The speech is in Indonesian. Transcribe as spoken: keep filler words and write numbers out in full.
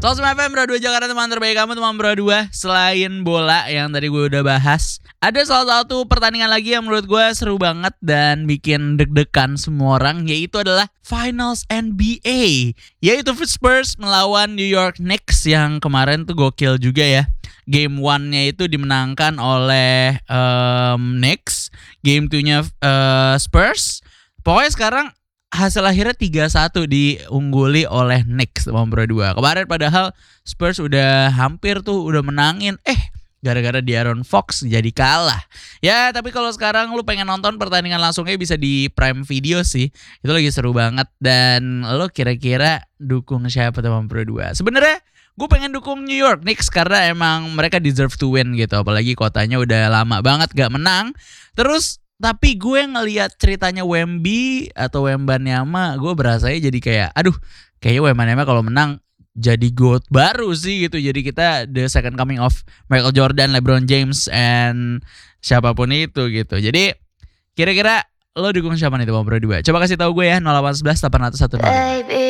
seratus sembilan F M Bro dua Jakarta, teman terbaik kamu, teman Bro dua. Selain bola yang tadi gue udah bahas, ada salah satu pertandingan lagi yang menurut gue seru banget dan bikin deg-degan semua orang, yaitu adalah Finals N B A, yaitu Spurs melawan New York Knicks yang kemarin tuh gokil juga ya. Game one-nya itu dimenangkan oleh um, Knicks, Game two-nya uh, Spurs. Pokoknya sekarang hasil akhirnya tiga satu diungguli oleh Knicks sama Bro dua. Kemarin padahal Spurs udah hampir tuh udah menangin, eh gara-gara De'Aaron Fox jadi kalah. Ya tapi kalau sekarang lu pengen nonton pertandingan langsungnya bisa di Prime Video sih. Itu lagi seru banget. Dan lu kira-kira dukung siapa teman Bro dua? Sebenarnya gue pengen dukung New York Knicks karena emang mereka deserve to win gitu. Apalagi kotanya udah lama banget gak menang. Terus tapi gue ngelihat ceritanya Wemby atau Wembanyama, gue berasanya jadi kayak aduh, kayaknya Wembanyama kalau menang jadi GOAT baru sih gitu. Jadi kita the second coming of Michael Jordan, LeBron James, and siapapun itu gitu. Jadi kira-kira lo dukung siapa nih teman Bro dua? Coba kasih tahu gue ya, nol delapan satu satu delapan satu nol.